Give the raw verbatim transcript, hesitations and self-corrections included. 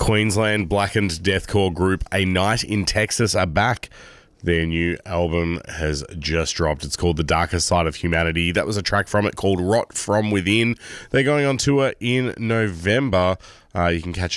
Queensland blackened deathcore group A Night in Texas are back. Their new album has just dropped. It's called The Darker Side of Humanity. That was a track from it called Rot From Within. They're going on tour in November. Uh, you can catch